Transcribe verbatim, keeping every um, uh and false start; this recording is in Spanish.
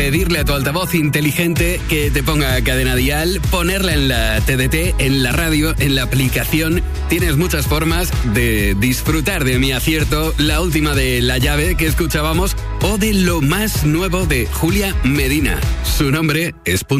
Pedirle a tu altavoz inteligente que te ponga cadena dial, ponerla en la T D T, en la radio, en la aplicación. Tienes muchas formas de disfrutar de Mi Acierto, la última de La Llave que escuchábamos, o de lo más nuevo de Julia Medina. Su nombre es